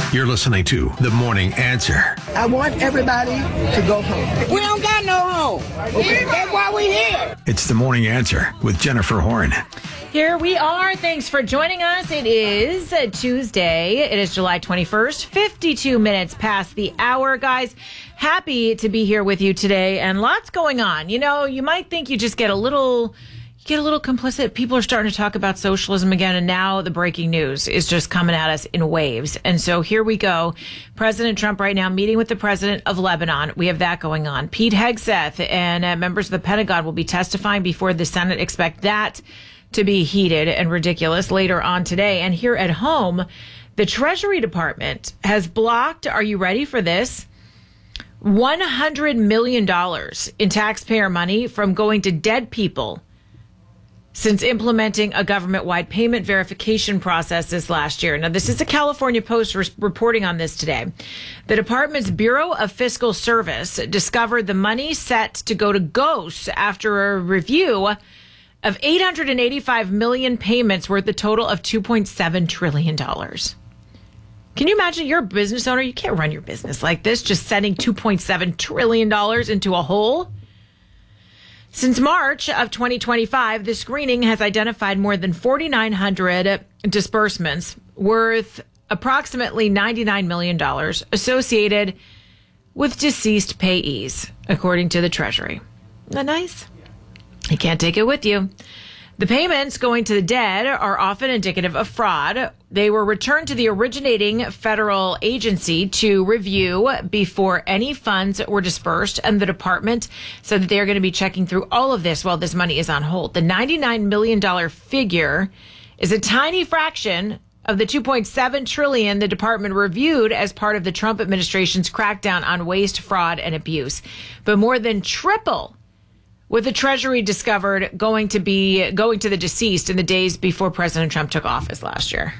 You're listening to The Morning Answer. I want everybody to go home. We don't got no home. Okay? That's why we're here. It's The Morning Answer with Jennifer Horn. Here we are. Thanks for joining us. It is Tuesday. It is July 21st, 52 minutes past the hour. Guys, happy to be here with you today, and lots going on. You know, you might think you just get a little complicit. People are starting to talk about socialism again, and now the breaking news is just coming at us in waves. And so here we go. President Trump right now meeting with the president of Lebanon. We have that going on. Pete Hegseth and members of the Pentagon will be testifying before the Senate. Expect that to be heated and ridiculous later on today. And here at home, the Treasury Department has blocked, are you ready for this? $100 million in taxpayer money from going to dead people since implementing a government-wide payment verification process this last year. Now, this is the California Post reporting on this today. The department's Bureau of Fiscal Service discovered the money set to go to ghosts after a review of 885 million payments worth a total of $2.7 trillion. Can you imagine? You're a business owner. You can't run your business like this, just sending $2.7 trillion into a hole. Since March of 2025, the screening has identified more than 4,900 disbursements worth approximately $99 million associated with deceased payees, according to the Treasury. Isn't that nice? You can't take it with you. The payments going to the dead are often indicative of fraud. They were returned to the originating federal agency to review before any funds were dispersed, and the department said that they're going to be checking through all of this while this money is on hold. The $99 million figure is a tiny fraction of the $2.7 trillion the department reviewed as part of the Trump administration's crackdown on waste, fraud, and abuse, but more than triple with the Treasury discovered going to the deceased in the days before President Trump took office last year.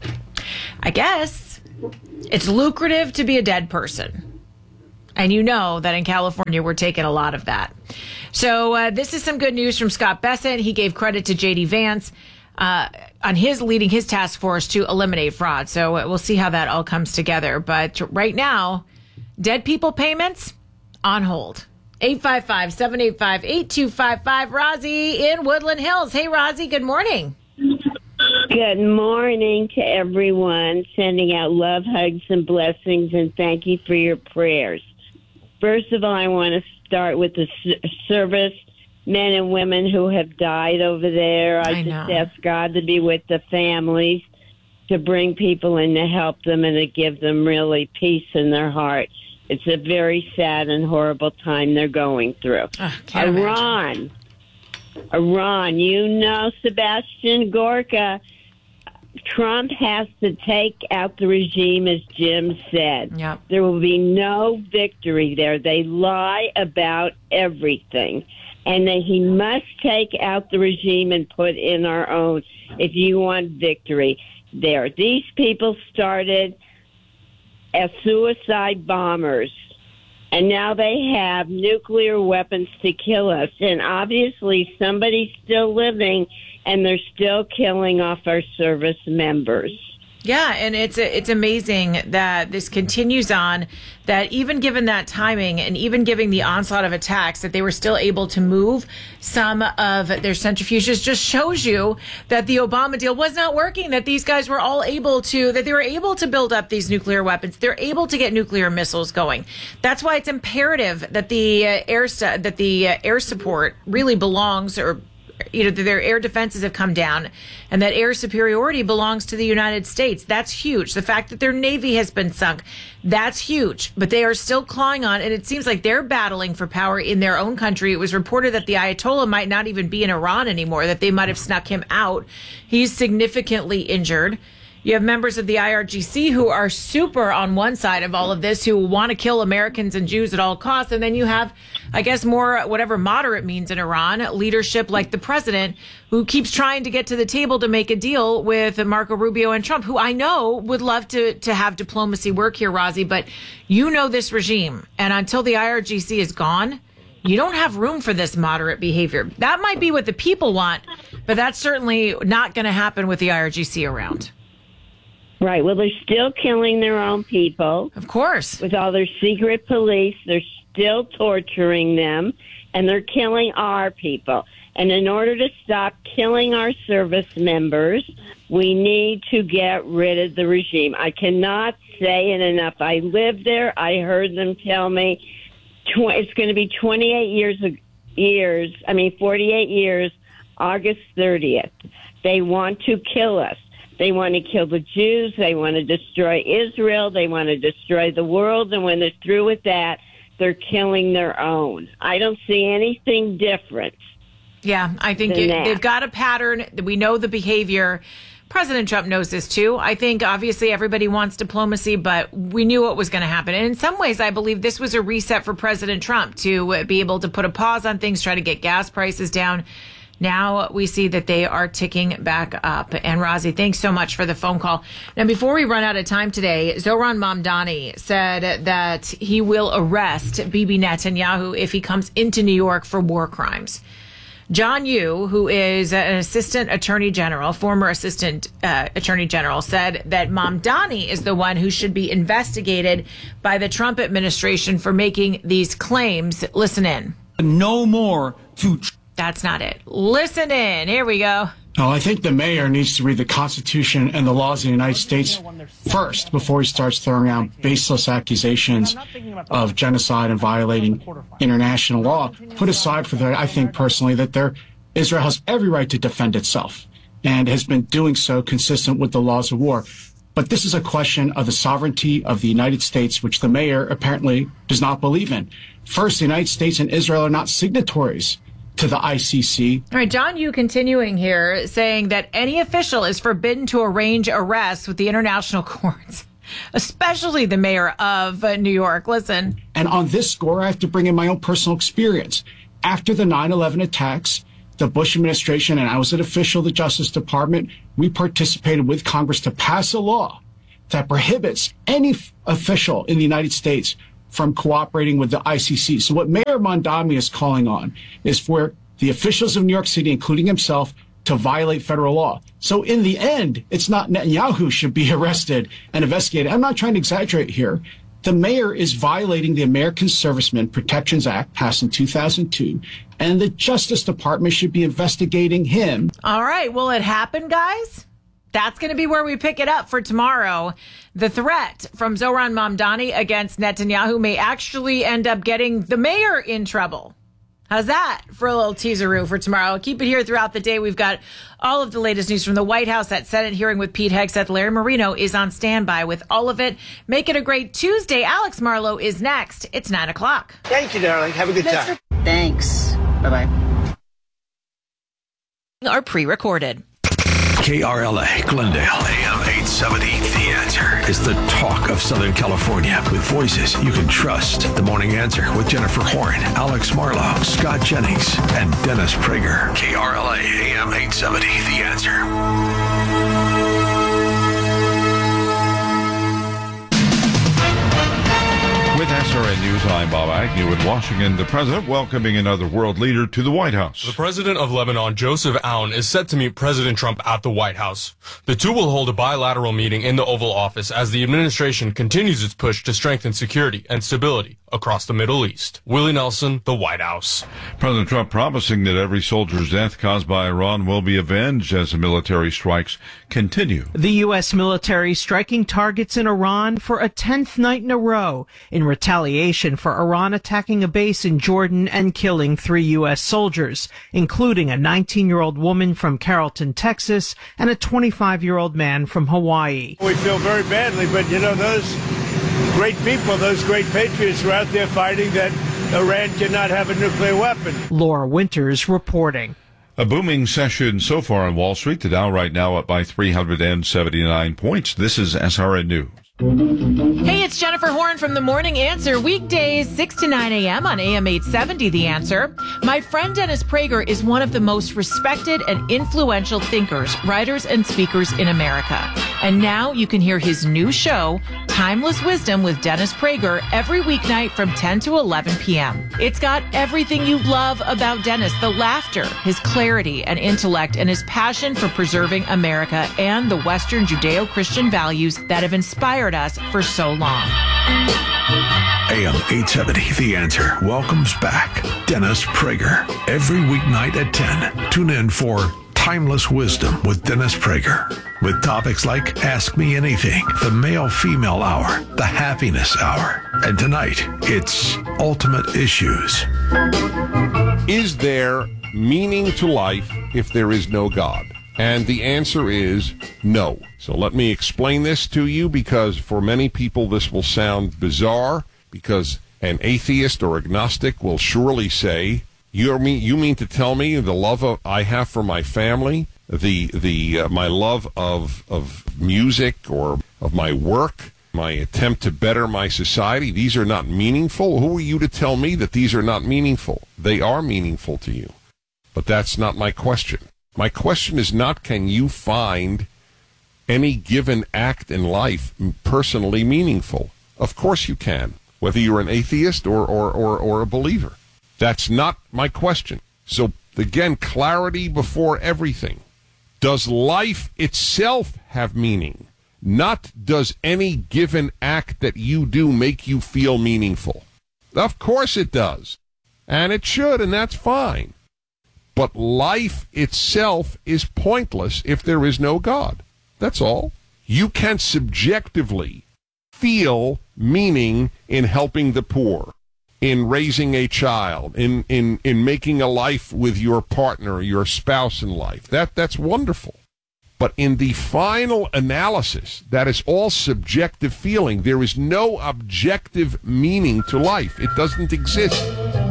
I guess it's lucrative to be a dead person. And you know that in California, we're taking a lot of that. So this is some good news from Scott Bessent. He gave credit to J.D. Vance on his leading his task force to eliminate fraud. So we'll see how that all comes together. But right now, dead people payments on hold. 855-785-8255. Rosie in Woodland Hills. Hey, Rosie, good morning. Good morning to everyone. Sending out love, hugs, and blessings, and thank you for your prayers. First of all, I want to start with the service men and women who have died over there. I just ask God to be with the families, to bring people in to help them and to give them really peace in their hearts. It's a very sad and horrible time they're going through. Iran, you know, Sebastian Gorka, Trump has to take out the regime, as Jim said. Yep. There will be no victory there. They lie about everything. And he must take out the regime and put in our own if you want victory there. These people started as suicide bombers, and now they have nuclear weapons to kill us. And obviously somebody's still living, and they're still killing off our service members. Yeah, and it's amazing that this continues on, that even given that timing and even giving the onslaught of attacks, that they were still able to move some of their centrifuges. Just shows you that the Obama deal was not working, that these guys were all able to, that they were able to build up these nuclear weapons. They're able to get nuclear missiles going. That's why it's imperative that the air support really belongs, or their air defenses have come down, and that air superiority belongs to the United States. That's huge. The fact that their Navy has been sunk, that's huge. But they are still clawing on, and it seems like they're battling for power in their own country. It was reported that the Ayatollah might not even be in Iran anymore, that they might have snuck him out. He's significantly injured. You have members of the IRGC who are super on one side of all of this, who want to kill Americans and Jews at all costs. And then you have, I guess, more whatever moderate means in Iran, leadership like the president, who keeps trying to get to the table to make a deal with Marco Rubio and Trump, who I know would love to have diplomacy work here, Rosie. But you know this regime. And until the IRGC is gone, you don't have room for this moderate behavior. That might be what the people want, but that's certainly not going to happen with the IRGC around. Right. Well, they're still killing their own people. Of course. With all their secret police. They're still torturing them, and they're killing our people. And in order to stop killing our service members, we need to get rid of the regime. I cannot say it enough. I lived there. I heard them tell me it's going to be 48 years, August 30th. They want to kill us. They want to kill the Jews. They want to destroy Israel. They want to destroy the world. And when they're through with that, they're killing their own. I don't see anything different. Yeah, I think they've got a pattern. We know the behavior. President Trump knows this too. I think obviously everybody wants diplomacy, but we knew what was going to happen. And in some ways, I believe this was a reset for President Trump to be able to put a pause on things, try to get gas prices down. Now we see that they are ticking back up. And Rosie, thanks so much for the phone call. Now, before we run out of time today, Zohran Mamdani said that he will arrest Bibi Netanyahu if he comes into New York for war crimes. John Yoo, who is an assistant attorney general, former assistant attorney general, said that Mamdani is the one who should be investigated by the Trump administration for making these claims. Listen in. No more to... That's not it. Listen in. Here we go. Well, I think the mayor needs to read the Constitution and the laws of the United States first before he starts throwing out baseless accusations of genocide and violating international law. Put aside for that, I think personally that Israel has every right to defend itself and has been doing so consistent with the laws of war. But this is a question of the sovereignty of the United States, which the mayor apparently does not believe in. First, the United States and Israel are not signatories to the ICC. All right, John Yoo continuing here, saying that any official is forbidden to arrange arrests with the international courts, especially the mayor of New York. Listen. And on this score, I have to bring in my own personal experience. After the 9/11 attacks, the Bush administration, and I was an official of the Justice Department, we participated with Congress to pass a law that prohibits any official in the United States from cooperating with the ICC. So what Mayor Mamdani is calling on is for the officials of New York City, including himself, to violate federal law. So in the end, it's not Netanyahu who should be arrested and investigated. I'm not trying to exaggerate here. The mayor is violating the American Servicemen Protections Act passed in 2002, and the Justice Department should be investigating him. All right. Will it happen, guys? That's going to be where we pick it up for tomorrow. The threat from Zohran Mamdani against Netanyahu may actually end up getting the mayor in trouble. How's that for a little teaseroo for tomorrow? Keep it here throughout the day. We've got all of the latest news from the White House. That Senate hearing with Pete Hegseth. Larry Marino is on standby with all of it. Make it a great Tuesday. Alex Marlowe is next. It's 9 o'clock. Thank you, darling. Have a good time. Thanks. Bye-bye. Are pre-recorded. KRLA, Glendale, AM 870. The Answer is the talk of Southern California with voices you can trust. The Morning Answer with Jennifer Horn, Alex Marlowe, Scott Jennings, and Dennis Prager. KRLA, AM 870. The Answer. With SRN News, I'm Bob Agnew in Washington. The president welcoming another world leader to the White House. The president of Lebanon, Joseph Aoun, is set to meet President Trump at the White House. The two will hold a bilateral meeting in the Oval Office as the administration continues its push to strengthen security and stability across the Middle East. Willie Nelson, the White House. President Trump promising that every soldier's death caused by Iran will be avenged as the military strikes continue. The U.S. military striking targets in Iran for a 10th night in a row in retaliation for Iran attacking a base in Jordan and killing 3 U.S. soldiers, including a 19-year-old woman from Carrollton, Texas, and a 25-year-old man from Hawaii. We feel very badly, but those great people, those great patriots are out there fighting that Iran cannot have a nuclear weapon. Laura Winters reporting. A booming session so far on Wall Street. The Dow right now up by 379 points. This is SRN News. Hey, It's Jennifer Horn from The Morning Answer, weekdays 6 to 9 a.m. on AM 870, The Answer. My friend Dennis Prager is one of the most respected and influential thinkers, writers, and speakers in America. And now you can hear his new show, Timeless Wisdom with Dennis Prager, every weeknight from 10 to 11 p.m. It's got everything you love about Dennis, the laughter, his clarity and intellect, and his passion for preserving America and the Western Judeo-Christian values that have inspired us for so long. AM 870, The Answer welcomes back Dennis Prager every weeknight at 10. Tune in for Timeless Wisdom with Dennis Prager, with topics like Ask Me Anything, the Male-Female Hour, the Happiness Hour, and tonight it's Ultimate Issues. Is there meaning to life if there is no God? And the answer is no. So let me explain this to you, because for many people this will sound bizarre, because an atheist or agnostic will surely say, you mean to tell me the love I have for my family, my love of music or of my work, my attempt to better my society, these are not meaningful? Who are you to tell me that these are not meaningful? They are meaningful to you. But that's not my question. My question is not, can you find any given act in life personally meaningful? Of course you can, whether you're an atheist or a believer. That's not my question. So, again, clarity before everything. Does life itself have meaning? Not does any given act that you do make you feel meaningful. Of course it does. And it should, and that's fine. But life itself is pointless if there is no God. That's all. You can subjectively feel meaning in helping the poor, in raising a child, in making a life with your partner, your spouse in life. That's wonderful. But in the final analysis, that is all subjective feeling. There is no objective meaning to life. It doesn't exist.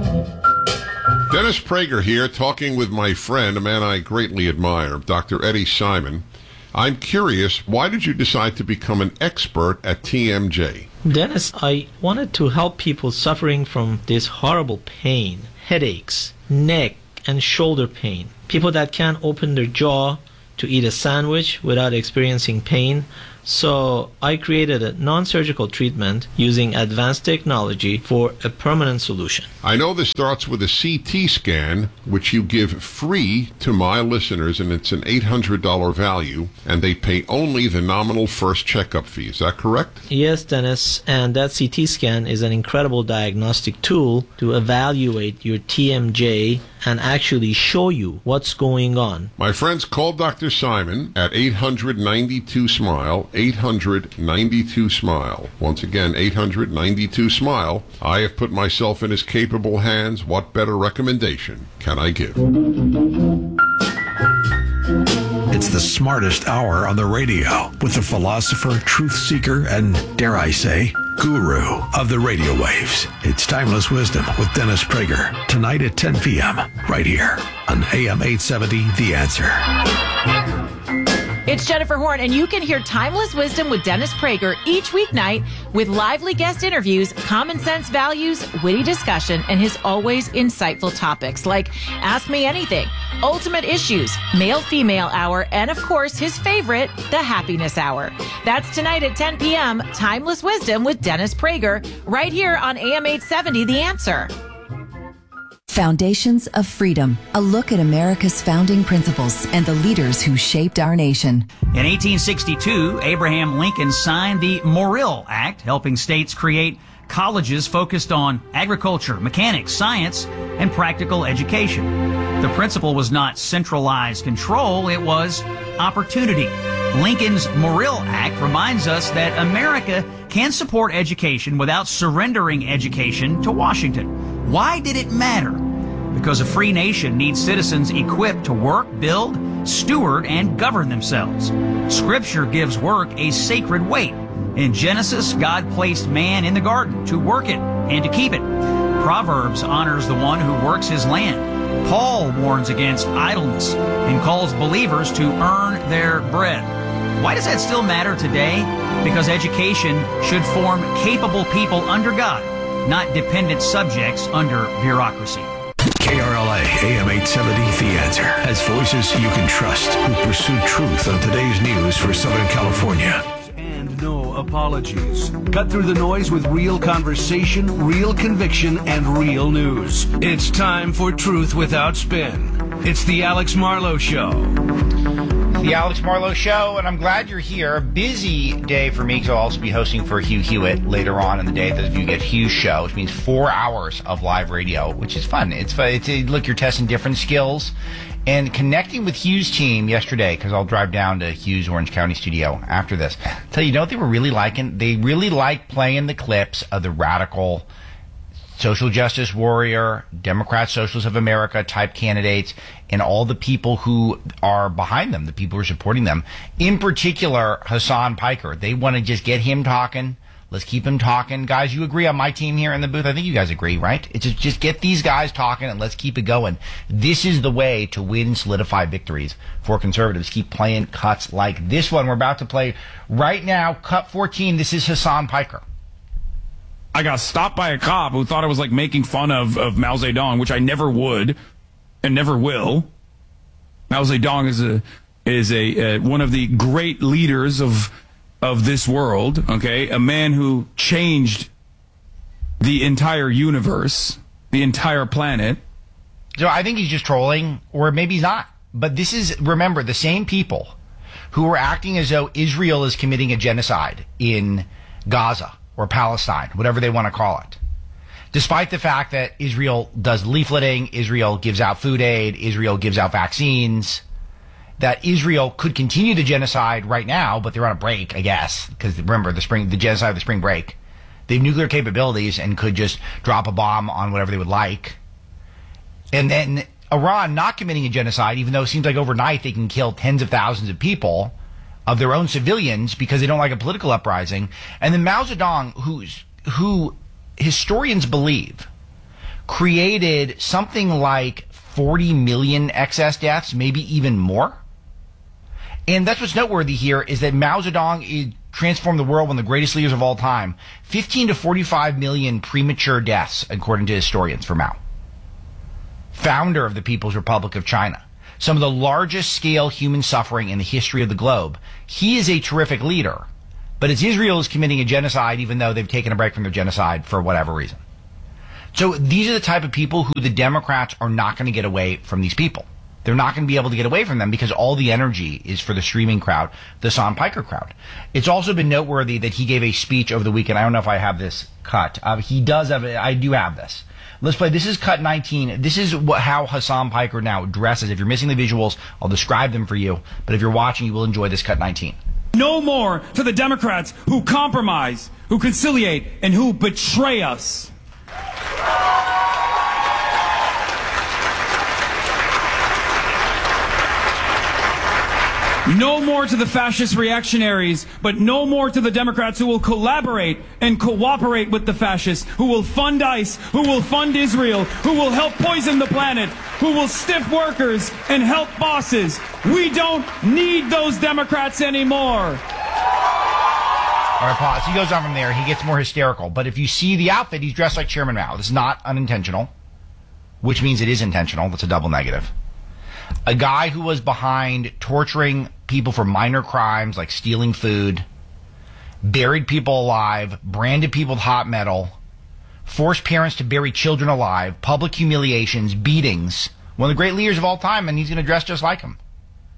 Dennis Prager here, talking with my friend, a man I greatly admire, Dr. Eddie Simon. I'm curious, why did you decide to become an expert at TMJ? Dennis, I wanted to help people suffering from this horrible pain, headaches, neck and shoulder pain. People that can't open their jaw to eat a sandwich without experiencing pain. So I created a non-surgical treatment using advanced technology for a permanent solution. I know this starts with a CT scan, which you give free to my listeners, and it's an $800 value, and they pay only the nominal first checkup fee. Is that correct? Yes, Dennis, and that CT scan is an incredible diagnostic tool to evaluate your TMJ and actually show you what's going on. My friends, call Dr. Simon at 800-92-SMILE, 800-92-SMILE. Once again, 800-92-SMILE. I have put myself in his capable hands. What better recommendation can I give? It's the smartest hour on the radio with the philosopher, truth seeker, and, dare I say, guru of the radio waves. It's Timeless Wisdom with Dennis Prager, tonight at 10 p.m., right here on AM 870, The Answer. It's Jennifer Horn, and you can hear Timeless Wisdom with Dennis Prager each weeknight with lively guest interviews, common sense values, witty discussion, and his always insightful topics like Ask Me Anything, Ultimate Issues, Male-Female Hour, and of course, his favorite, the Happiness Hour. That's tonight at 10 p.m., Timeless Wisdom with Dennis Prager, right here on AM 870, The Answer. Foundations of Freedom, a look at America's founding principles and the leaders who shaped our nation. In 1862, Abraham Lincoln signed the Morrill Act, helping states create colleges focused on agriculture, mechanics, science, and practical education. The principle was not centralized control, it was opportunity. Lincoln's Morrill Act reminds us that America can support education without surrendering education to Washington. Why did it matter? Because a free nation needs citizens equipped to work, build, steward, and govern themselves. Scripture gives work a sacred weight. In Genesis, God placed man in the garden to work it and to keep it. Proverbs honors the one who works his land. Paul warns against idleness and calls believers to earn their bread. Why does that still matter today? because education should form capable people under God, not dependent subjects under bureaucracy. KRLA AM 870 The Answer has voices you can trust who pursue truth on today's news for Southern California. And no apologies. Cut through the noise with real conversation, real conviction, and real news. It's time for Truth Without Spin. It's the Alex Marlowe Show. The Alex Marlowe Show, and I'm glad you're here. A busy day for me because I'll also be hosting for Hugh Hewitt later on in the day. Those of you get Hugh's show, which means 4 hours of live radio, which is fun. It's look, you're testing different skills and connecting with Hugh's team yesterday because I'll drive down to Hugh's Orange County studio after this. Tell you know what they were really liking? They really liked playing the clips of the radical social justice warrior, Democrat Socialists of America type candidates, and all the people who are behind them, the people who are supporting them. In particular, Hassan Piker. They want to just get him talking. Let's keep him talking. Guys, you agree on my team here in the booth? I think you guys agree, right? It's just get these guys talking and let's keep it going. This is the way to win and solidify victories for conservatives. Keep playing cuts like this one we're about to play right now. Cut 14. This is Hassan Piker. I got stopped by a cop who thought I was like making fun of Mao Zedong, which I never would and never will. Mao Zedong is a one of the great leaders of this world, okay? A man who changed the entire universe, the entire planet. So I think he's just trolling, or maybe he's not. But this is, remember, the same people who are acting as though Israel is committing a genocide in Gaza or Palestine, whatever they want to call it. Despite the fact that Israel does leafleting, Israel gives out food aid, Israel gives out vaccines, that Israel could continue the genocide right now, but they're on a break, I guess, because remember, the genocide of the spring break. They have nuclear capabilities and could just drop a bomb on whatever they would like. And then Iran not committing a genocide, even though it seems like overnight they can kill tens of thousands of people, of their own civilians, because they don't like a political uprising. And then Mao Zedong, who historians believe created something like 40 million excess deaths, maybe even more. And that's what's noteworthy here, is that Mao Zedong transformed the world, one of the greatest leaders of all time. 15 to 45 million premature deaths, according to historians, for Mao. Founder of the People's Republic of China. Some of the largest scale human suffering in the history of the globe. He is a terrific leader, but it's Israel is committing a genocide, even though they've taken a break from their genocide for whatever reason. So these are the type of people who the Democrats are not going to get away from these people. They're not going to be able to get away from them because all the energy is for the streaming crowd, the Hassan Piker crowd. It's also been noteworthy that he gave a speech over the weekend. I don't know if I have this cut. He does have it. I do have this. Let's play. This is cut 19. This is how Hassan Piker now dresses. If you're missing the visuals, I'll describe them for you. But if you're watching, you will enjoy this cut 19. No more to the Democrats who compromise, who conciliate, and who betray us. No more to the fascist reactionaries, but no more to the Democrats who will collaborate and cooperate with the fascists, who will fund ICE, who will fund Israel, who will help poison the planet, who will stiff workers and help bosses. We don't need those Democrats anymore. All right, pause. He goes on from there. He gets more hysterical. But if you see the outfit, he's dressed like Chairman Mao. This is not unintentional, which means it is intentional. That's a double negative. A guy who was behind torturing people for minor crimes like stealing food, buried people alive, branded people with hot metal, forced parents to bury children alive, public humiliations, beatings. One of the great leaders of all time, and he's going to dress just like him.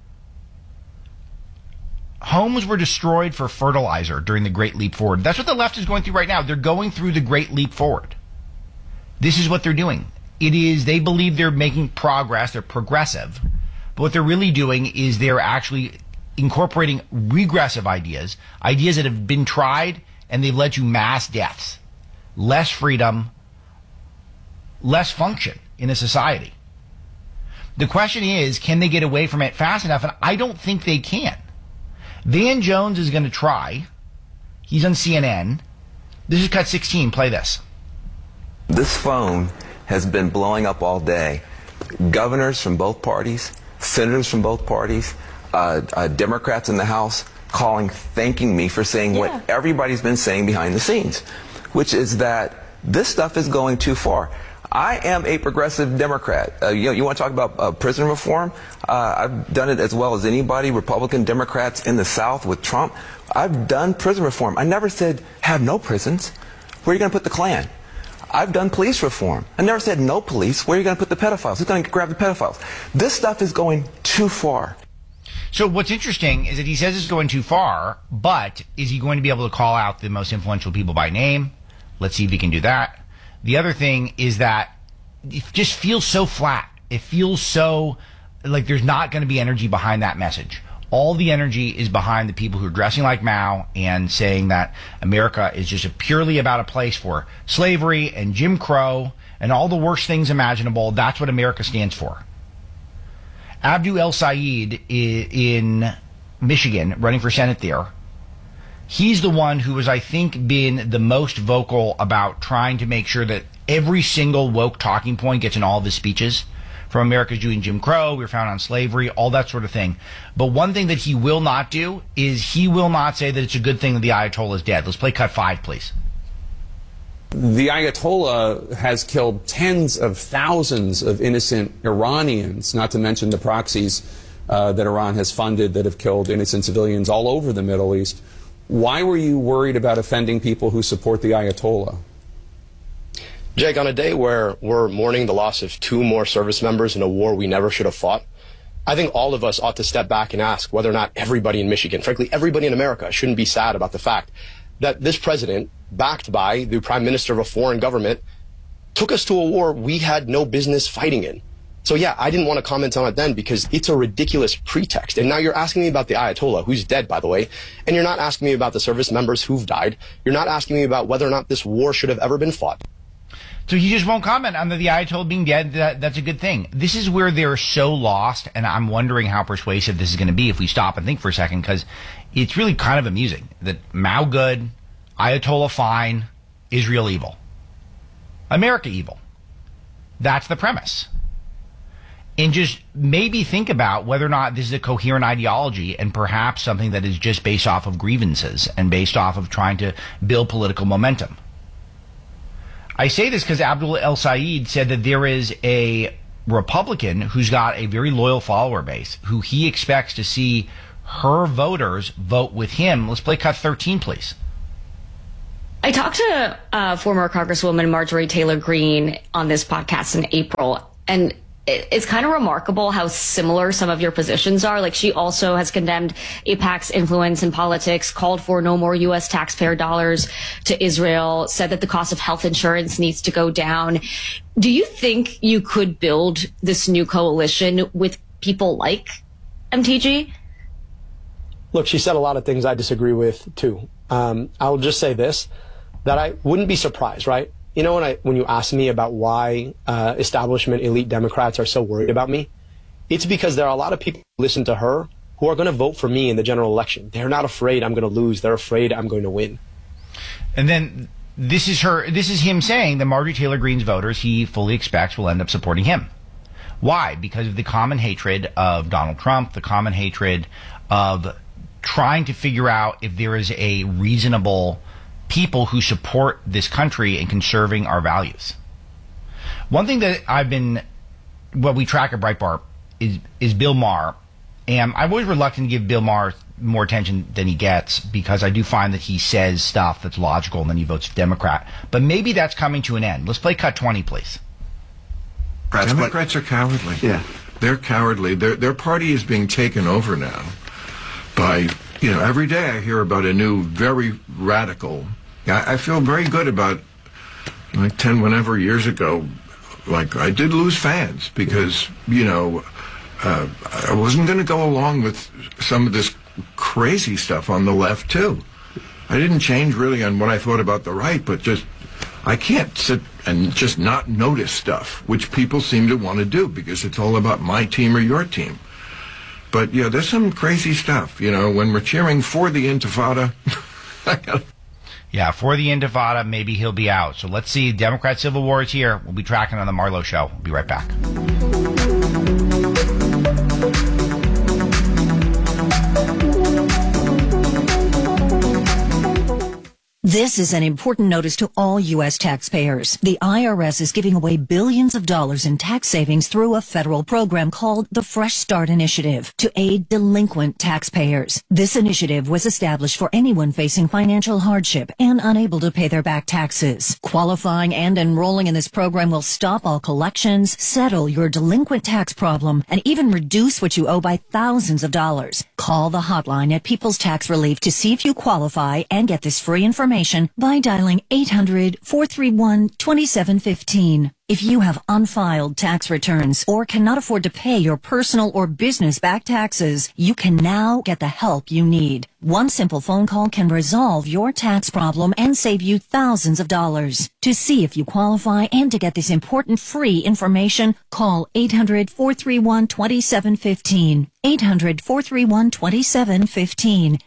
Homes were destroyed for fertilizer during the Great Leap Forward. That's what the left is going through right now. They're going through the Great Leap Forward. This is what they're doing. It is, they believe they're making progress, they're progressive, but what they're really doing is they're actually incorporating regressive ideas, ideas that have been tried and they've led to mass deaths, less freedom, less function in a society. The question is, can they get away from it fast enough? And I don't think they can. Van Jones is going to try. He's on CNN. This is cut 16. Play this. This phone has been blowing up all day. Governors from both parties, senators from both parties, Democrats in the House, thanking me for saying what everybody's been saying behind the scenes, which is that this stuff is going too far. I am a progressive Democrat. You want to talk about prison reform? I've done it as well as anybody, Republican Democrats in the South with Trump. I've done prison reform. I never said have no prisons. Where are you going to put the Klan? I've done police reform. I never said no police. Where are you going to put the pedophiles? Who's going to grab the pedophiles? This stuff is going too far. So what's interesting is that he says it's going too far, but is he going to be able to call out the most influential people by name? Let's see if he can do that. The other thing is that it just feels so flat. It feels so like there's not going to be energy behind that message. All the energy is behind the people who are dressing like Mao and saying that America is just purely about a place for slavery and Jim Crow and all the worst things imaginable. That's what America stands for. Abdu El-Sayed in Michigan, running for Senate there, he's the one who has, I think, been the most vocal about trying to make sure that every single woke talking point gets in all of his speeches. From America's doing Jim Crow, we were found on slavery, all that sort of thing. But one thing that he will not do is he will not say that it's a good thing that the Ayatollah is dead. Let's play cut 5, please. The Ayatollah has killed tens of thousands of innocent Iranians, not to mention the proxies that Iran has funded that have killed innocent civilians all over the Middle East. Why were you worried about offending people who support the Ayatollah? Jake, on a day where we're mourning the loss of 2 more service members in a war we never should have fought, I think all of us ought to step back and ask whether or not everybody in Michigan, frankly, everybody in America, shouldn't be sad about the fact that this president, backed by the prime minister of a foreign government, took us to a war we had no business fighting in. So yeah, I didn't want to comment on it then because it's a ridiculous pretext. And now you're asking me about the Ayatollah, who's dead, by the way, and you're not asking me about the service members who've died. You're not asking me about whether or not this war should have ever been fought. So he just won't comment on the Ayatollah being dead. That's a good thing. This is where they're so lost, and I'm wondering how persuasive this is going to be if we stop and think for a second, because it's really kind of amusing that Mao good, Ayatollah fine, Israel evil, America evil. That's the premise. And just maybe think about whether or not this is a coherent ideology and perhaps something that is just based off of grievances and based off of trying to build political momentum. I say this because Abdul El-Sayed said that there is a Republican who's got a very loyal follower base who he expects to see her voters vote with him. Let's play cut 13, please. I talked to former Congresswoman Marjorie Taylor Greene on this podcast in April, and it's kind of remarkable how similar some of your positions are. Like, she also has condemned AIPAC's influence in politics, called for no more U.S. taxpayer dollars to Israel, said that the cost of health insurance needs to go down. Do you think you could build this new coalition with people like MTG? Look, she said a lot of things I disagree with, too. I'll just say this, that I wouldn't be surprised, right? You know, when you ask me about why establishment elite Democrats are so worried about me, it's because there are a lot of people who listen to her who are going to vote for me in the general election. They're not afraid I'm going to lose. They're afraid I'm going to win. And then this is him saying that Marjorie Taylor Greene's voters he fully expects will end up supporting him. Why? Because of the common hatred of Donald Trump, the common hatred of trying to figure out if there is a reasonable people who support this country and conserving our values. One thing that we track at Breitbart is Bill Maher. And I'm always reluctant to give Bill Maher more attention than he gets because I do find that he says stuff that's logical and then he votes Democrat. But maybe that's coming to an end. Let's play cut 20, please. Democrats are cowardly. Yeah. They're cowardly. Their party is being taken over now by, every day I hear about a new, very radical. I feel very good about, 10 whatever years ago, I did lose fans because, I wasn't going to go along with some of this crazy stuff on the left, too. I didn't change really on what I thought about the right, but I can't sit and just not notice stuff, which people seem to want to do because it's all about my team or your team. But, there's some crazy stuff, when we're cheering for the Intifada. Yeah, for the Intifada, maybe he'll be out. So let's see. Democrat Civil War is here. We'll be tracking on the Marlowe Show. We'll be right back. This is an important notice to all U.S. taxpayers. The IRS is giving away billions of dollars in tax savings through a federal program called the Fresh Start Initiative to aid delinquent taxpayers. This initiative was established for anyone facing financial hardship and unable to pay their back taxes. Qualifying and enrolling in this program will stop all collections, settle your delinquent tax problem, and even reduce what you owe by thousands of dollars. Call the hotline at People's Tax Relief to see if you qualify and get this free information by dialing 800-431-2715. If you have unfiled tax returns or cannot afford to pay your personal or business back taxes, you can now get the help you need. One simple phone call can resolve your tax problem and save you thousands of dollars. To see if you qualify and to get this important free information, call 800-431-2715. 800-431-2715.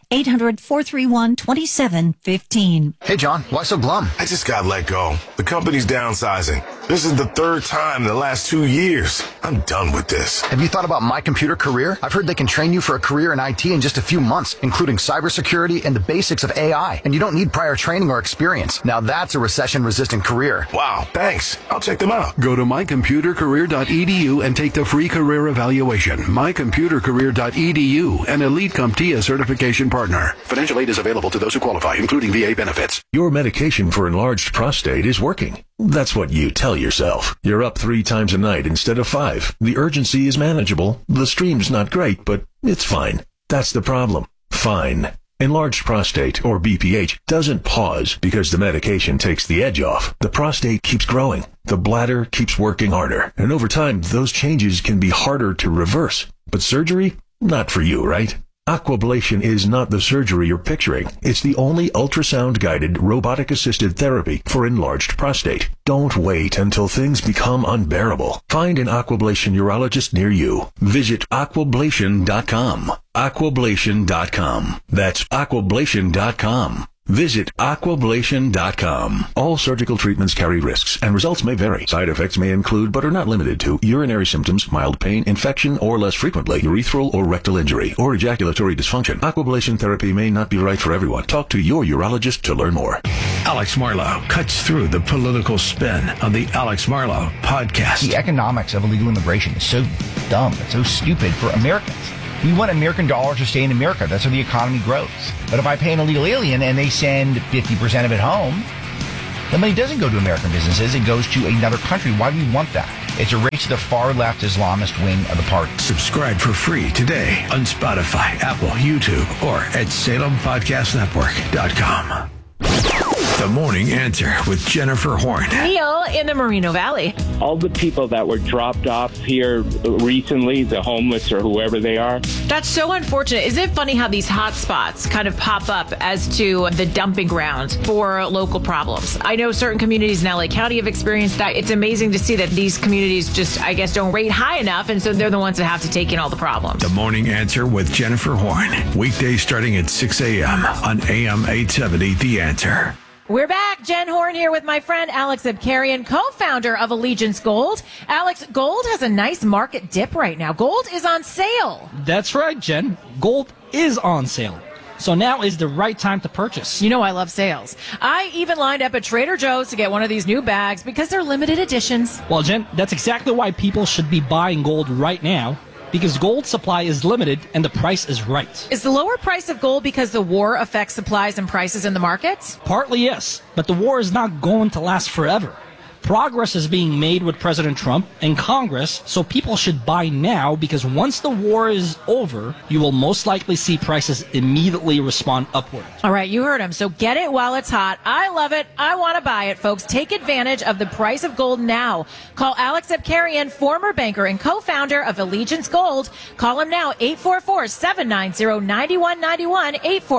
800-431-2715. Hey, John, why so glum? I just got let go. The company's downsizing. This is the third time in the last 2 years. I'm done with this. Have you thought about My Computer Career? I've heard they can train you for a career in IT in just a few months, including cybersecurity and the basics of AI. And you don't need prior training or experience. Now that's a recession-resistant career. Wow, thanks. I'll check them out. Go to mycomputercareer.edu and take the free career evaluation. mycomputercareer.edu, an Elite CompTIA certification partner. Financial aid is available to those who qualify, including VA benefits. Your medication for enlarged prostate is working. That's what you tell yourself. You're up 3 times a night instead of 5. The urgency is manageable. The stream's not great, but it's fine. That's the problem. Fine. Enlarged prostate, or BPH, doesn't pause because the medication takes the edge off. The prostate keeps growing. The bladder keeps working harder. And over time, those changes can be harder to reverse. But surgery? Not for you, right? Aquablation is not the surgery you're picturing. It's the only ultrasound-guided, robotic-assisted therapy for enlarged prostate. Don't wait until things become unbearable. Find an Aquablation urologist near you. Visit aquablation.com. Aquablation.com. That's aquablation.com. Visit aquablation.com. All surgical treatments carry risks, and results may vary. Side effects may include, but are not limited to, urinary symptoms, mild pain, infection, or less frequently, urethral or rectal injury, or ejaculatory dysfunction. Aquablation therapy may not be right for everyone. Talk to your urologist to learn more. Alex Marlow cuts through the political spin on the Alex Marlow podcast. The economics of illegal immigration is so dumb. It's so stupid for Americans. We want American dollars to stay in America. That's how the economy grows. But if I pay an illegal alien and they send 50% of it home, the money doesn't go to American businesses. It goes to another country. Why do we want that? It's a race to the far-left Islamist wing of the party. Subscribe for free today on Spotify, Apple, YouTube, or at SalemPodcastNetwork.com. The Morning Answer with Jennifer Horn. Neil in the Moreno Valley. All the people that were dropped off here recently, the homeless or whoever they are. That's so unfortunate. Isn't it funny how these hot spots kind of pop up as to the dumping ground for local problems? I know certain communities in LA County have experienced that. It's amazing to see that these communities just, I guess, don't rate high enough, and so they're the ones that have to take in all the problems. The Morning Answer with Jennifer Horn. Weekdays starting at 6 a.m. on AM 870 The Answer. We're back. Jen Horn here with my friend Alex Abkarian, co-founder of Allegiance Gold. Alex, gold has a nice market dip right now. Gold is on sale. That's right, Jen. Gold is on sale. So now is the right time to purchase. You know I love sales. I even lined up at Trader Joe's to get one of these new bags because they're limited editions. Well, Jen, that's exactly why people should be buying gold right now. Because gold supply is limited and the price is right. Is the lower price of gold because the war affects supplies and prices in the markets? Partly, yes. But the war is not going to last forever. Progress is being made with President Trump and Congress, so people should buy now because once the war is over, you will most likely see prices immediately respond upward. All right, you heard him. So get it while it's hot. I love it. I want to buy it, folks. Take advantage of the price of gold now. Call Alex Abkarian, former banker and co-founder of Allegiance Gold. Call him now, 844-790-9191,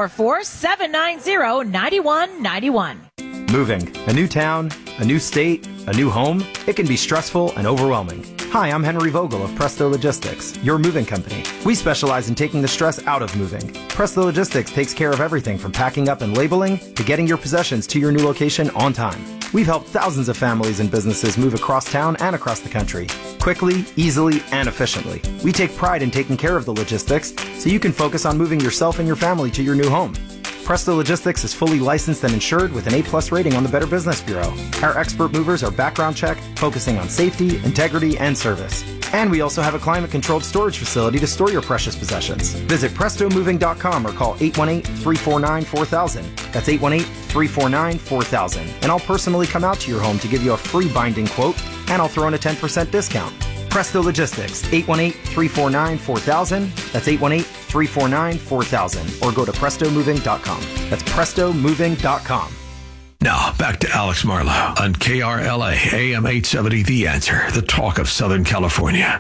844-790-9191. Moving. A new town, a new state, a new home. It can be stressful and overwhelming. Hi, I'm Henry Vogel of Presto Logistics, your moving company. We specialize in taking the stress out of moving. Presto Logistics takes care of everything from packing up and labeling to getting your possessions to your new location on time. We've helped thousands of families and businesses move across town and across the country, quickly, easily, and efficiently. We take pride in taking care of the logistics so you can focus on moving yourself and your family to your new home. Presto Logistics is fully licensed and insured with an A+ rating on the Better Business Bureau. Our expert movers are background checked, focusing on safety, integrity, and service. And we also have a climate-controlled storage facility to store your precious possessions. Visit PrestoMoving.com or call 818-349-4000. That's 818-349-4000. And I'll personally come out to your home to give you a free binding quote, and I'll throw in a 10% discount. Presto Logistics, 818-349-4000. That's 818-349-4000. Or go to PrestoMoving.com. That's PrestoMoving.com. Now, back to Alex Marlow on KRLA AM 870 The Answer, the talk of Southern California.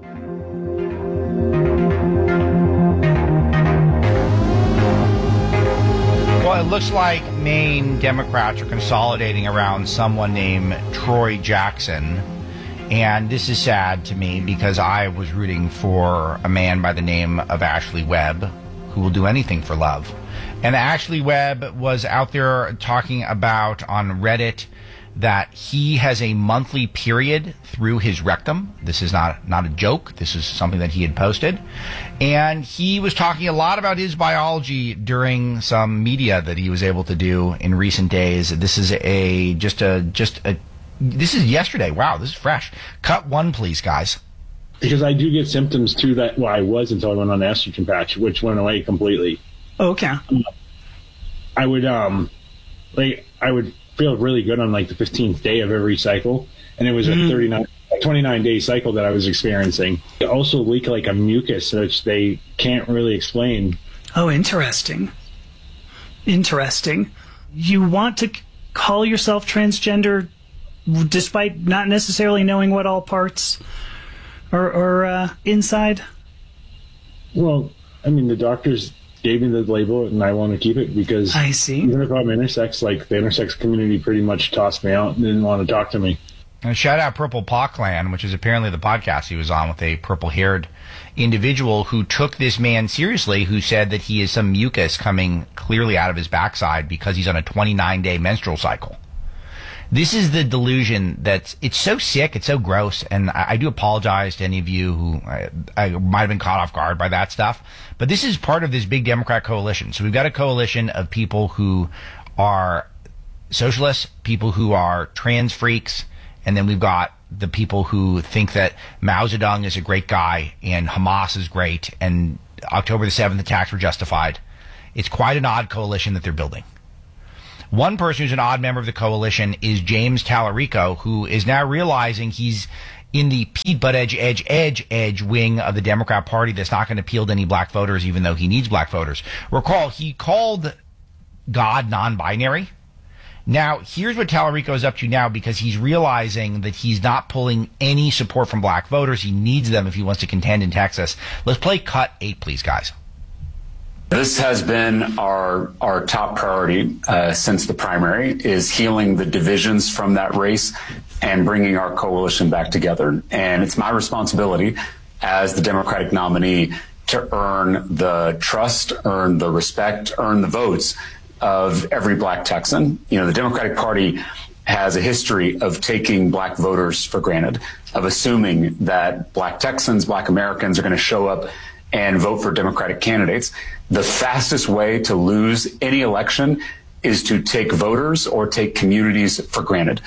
Well, it looks like Maine Democrats are consolidating around someone named Troy Jackson. And this is sad to me because I was rooting for a man by the name of Ashley Webb, who will do anything for love. And Ashley Webb was out there talking about on Reddit that he has a monthly period through his rectum. This is not a joke. This is something that he had posted. And he was talking a lot about his biology during some media that he was able to do in recent days. This is this is yesterday. Wow, this is fresh. Cut one, please, guys. Because I do get symptoms too that I was until I went on the estrogen patch, which went away completely. Okay. I would feel really good on like the 15th day of every cycle, and it was a 29-day cycle that I was experiencing. I also leak like a mucus, which they can't really explain. Oh, interesting. Interesting. You want to call yourself transgender despite not necessarily knowing what all parts are inside? Well, I mean, the doctors gave me the label, and I want to keep it because I see. Even if I'm intersex, like the intersex community pretty much tossed me out and didn't want to talk to me. And shout out Purple Paw Clan, which is apparently the podcast he was on with a purple-haired individual who took this man seriously, who said that he has some mucus coming clearly out of his backside because he's on a 29-day menstrual cycle. This is the delusion it's so sick, it's so gross, and I do apologize to any of you who I might have been caught off guard by that stuff, but this is part of this big Democrat coalition. So we've got a coalition of people who are socialists, people who are trans freaks, and then we've got the people who think that Mao Zedong is a great guy and Hamas is great and October the 7th attacks were justified. It's quite an odd coalition that they're building. One person who's an odd member of the coalition is James Tallarico, who is now realizing he's in the Pete Buttigieg wing of the Democrat Party that's not going to appeal to any black voters, even though he needs black voters. Recall, he called God non-binary. Now, here's what Tallarico is up to now because he's realizing that he's not pulling any support from black voters. He needs them if he wants to contend in Texas. Let's play cut 8, please, guys. This has been our top priority since the primary, is healing the divisions from that race and bringing our coalition back together. And it's my responsibility as the Democratic nominee to earn the trust, earn the respect, earn the votes of every black Texan. You know, the Democratic Party has a history of taking black voters for granted, of assuming that black Texans, black Americans are going to show up and vote for Democratic candidates. The fastest way to lose any election is to take voters or take communities for granted.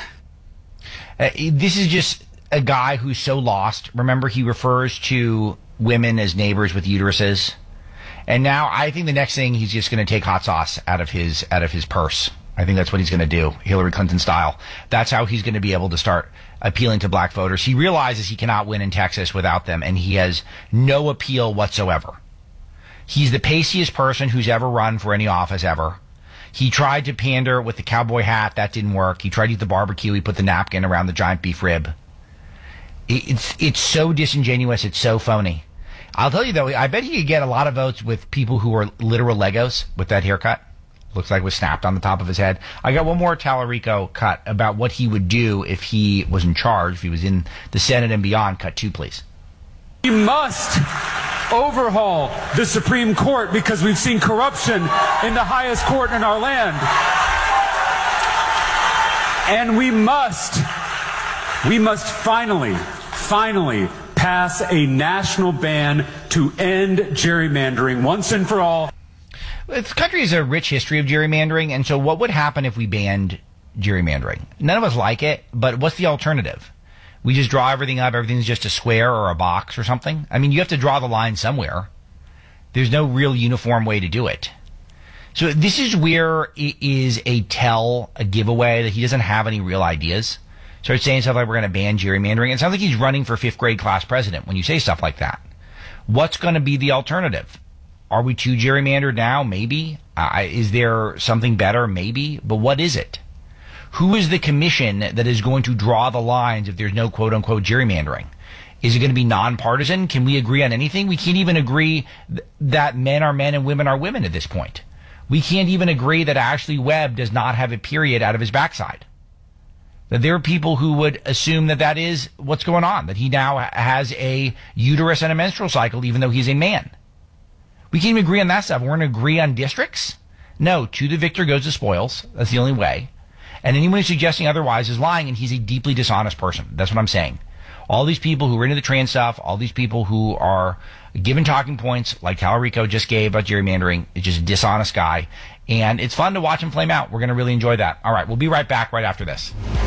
This is just a guy who's so lost. Remember, he refers to women as neighbors with uteruses. And now I think the next thing, he's just going to take hot sauce out of his purse. I think that's what he's going to do, Hillary Clinton style. That's how he's going to be able to start appealing to black voters. He realizes he cannot win in Texas without them, and he has no appeal whatsoever. He's the paciest person who's ever run for any office ever. He tried to pander with the cowboy hat. That didn't work. He tried to eat the barbecue. He put the napkin around the giant beef rib. It's so disingenuous. It's so phony. I'll tell you, though, I bet he could get a lot of votes with people who are literal Legos with that haircut. Looks like it was snapped on the top of his head. I got one more Tallarico cut about what he would do if he was in charge, if he was in the Senate and beyond. Cut 2, please. We must overhaul the Supreme Court because we've seen corruption in the highest court in our land. And we must finally pass a national ban to end gerrymandering once and for all. This country has a rich history of gerrymandering, and so what would happen if we banned gerrymandering? None of us like it, but what's the alternative? We just draw everything up, everything's just a square or a box or something? I mean, you have to draw the line somewhere. There's no real uniform way to do it. So this is where it is a giveaway that he doesn't have any real ideas. Starts saying stuff like we're going to ban gerrymandering. It sounds like he's running for 5th grade class president when you say stuff like that. What's going to be the alternative? Are we too gerrymandered now? Maybe. Is there something better? Maybe. But what is it? Who is the commission that is going to draw the lines if there's no quote-unquote gerrymandering? Is it going to be nonpartisan? Can we agree on anything? We can't even agree that men are men and women are women at this point. We can't even agree that Ashley Webb does not have a period out of his backside. That there are people who would assume that that is what's going on, that he now has a uterus and a menstrual cycle even though he's a man. We can't even agree on that stuff. We're going to agree on districts? No, to the victor goes the spoils. That's the only way. And anyone who's suggesting otherwise is lying, and he's a deeply dishonest person. That's what I'm saying. All these people who are into the trans stuff, all these people who are given talking points like Talarico just gave about gerrymandering, is just a dishonest guy. And it's fun to watch him flame out. We're going to really enjoy that. All right, we'll be right back right after this.